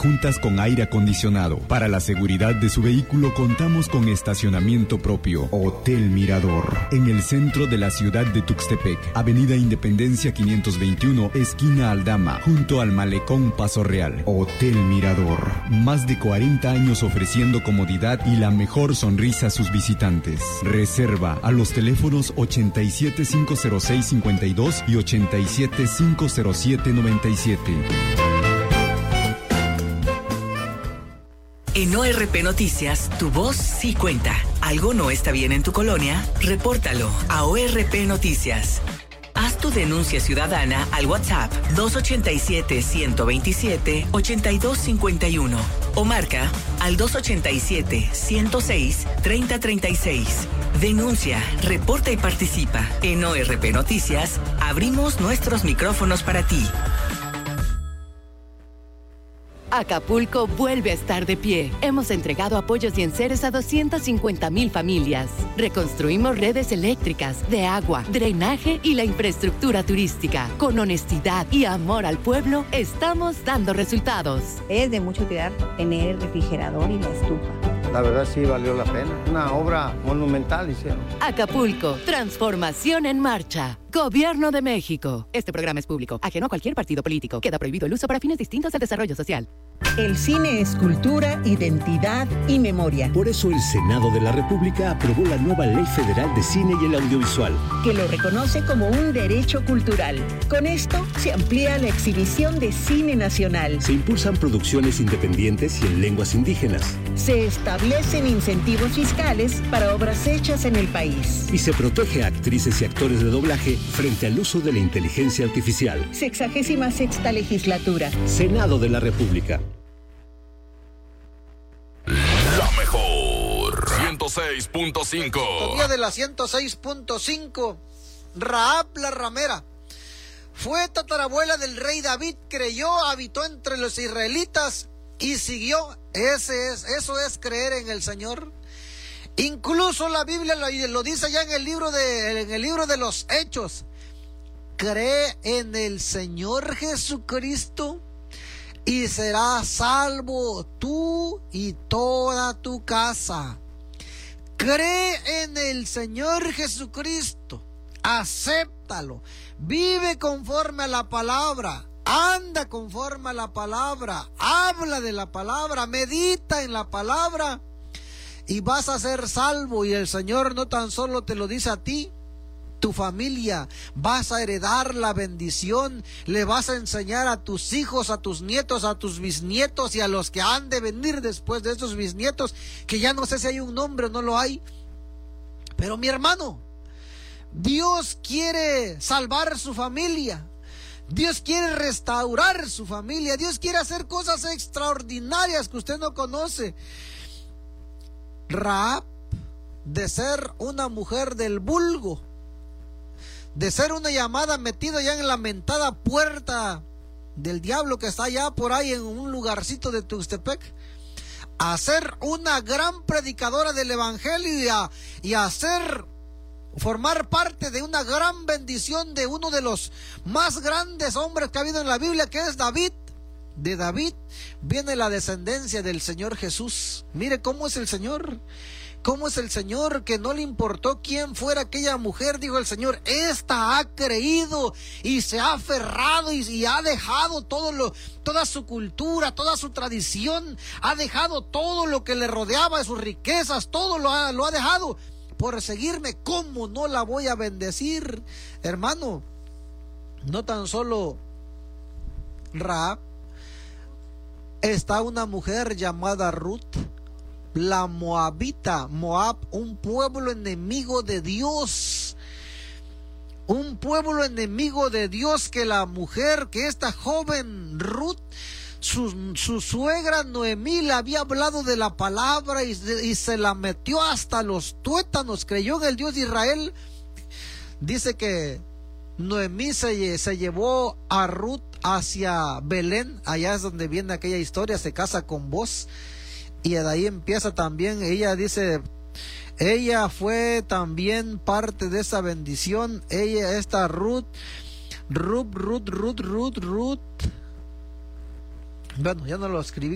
juntas con aire acondicionado. Para la seguridad de su vehículo contamos con estacionamiento propio. Hotel Mirador, en el centro de la ciudad de Tuxtepec, Avenida Independencia 521, esquina Aldama, junto al Malecón Paso Real. Hotel Mirador, más de 40 años ofreciendo comodidad y la mejor sonrisa a sus visitantes. Reserva a los teléfonos 87-506-52 y 87-507-97. En ORP Noticias, tu voz sí cuenta. ¿Algo no está bien en tu colonia? Repórtalo a ORP Noticias. Haz tu denuncia ciudadana al WhatsApp 287-127-8251 o marca al 287-106-3036. Denuncia, reporta y participa. En ORP Noticias, abrimos nuestros micrófonos para ti. Acapulco vuelve a estar de pie. Hemos entregado apoyos y enseres a 250,000 familias. Reconstruimos redes eléctricas, de agua, drenaje y la infraestructura turística. Con honestidad y amor al pueblo, estamos dando resultados. Es de mucha utilidad tener el refrigerador y la estufa. La verdad sí valió la pena. Una obra monumental hicieron. Acapulco, transformación en marcha. Gobierno de México. Este programa es público, ajeno a cualquier partido político. Queda prohibido el uso para fines distintos al desarrollo social. El cine es cultura, identidad y memoria. Por eso el Senado de la República aprobó la nueva Ley Federal de Cine y el Audiovisual, que lo reconoce como un derecho cultural. Con esto se amplía la exhibición de cine nacional. Se impulsan producciones independientes y en lenguas indígenas. Se establecen incentivos fiscales para obras hechas en el país. Y se protege a actrices y actores de doblaje frente al uso de la inteligencia artificial. 66ª legislatura. Senado de la República. La mejor 106.5. Día de la 106.5. Rahab la ramera fue tatarabuela del rey David, creyó, habitó entre los israelitas y siguió. Eso es creer en el Señor. Incluso la Biblia lo dice ya en el libro de los Hechos. Cree en el Señor Jesucristo y serás salvo tú y toda tu casa. Cree en el Señor Jesucristo, acéptalo, vive conforme a la palabra, anda conforme a la palabra, habla de la palabra, medita en la palabra y vas a ser salvo. Y el Señor no tan solo te lo dice a ti, tu familia, vas a heredar la bendición, le vas a enseñar a tus hijos, a tus nietos, a tus bisnietos y a los que han de venir después de estos bisnietos, que ya no sé si hay un nombre o no lo hay. Pero mi hermano, Dios quiere salvar su familia, Dios quiere restaurar su familia, Dios quiere hacer cosas extraordinarias que usted no conoce. Rahab, de ser una mujer del vulgo, de ser una llamada metida ya en la mentada puerta del diablo que está allá por ahí en un lugarcito de Tuxtepec, a ser una gran predicadora del evangelio y a formar parte de una gran bendición de uno de los más grandes hombres que ha habido en la Biblia, que es David. De David viene la descendencia del Señor Jesús. Mire cómo es el Señor. ¿Cómo es el Señor? Que no le importó quién fuera aquella mujer, dijo el Señor, esta ha creído y se ha aferrado y ha dejado toda su cultura, toda su tradición, ha dejado todo lo que le rodeaba de sus riquezas, todo lo ha dejado por seguirme. ¿Cómo no la voy a bendecir? Hermano, no tan solo Rahab, está una mujer llamada Ruth, la moabita. Moab, un pueblo enemigo de Dios, un pueblo enemigo de Dios, que la mujer, que esta joven Ruth, su suegra Noemí le había hablado de la palabra y se la metió hasta los tuétanos, creyó en el Dios de Israel. Dice que Noemí se llevó a Ruth hacia Belén, allá es donde viene aquella historia, se casa con Boz. Y de ahí empieza también, ella dice, ella fue también parte de esa bendición. Ella, esta Ruth. Bueno, ya no lo escribí.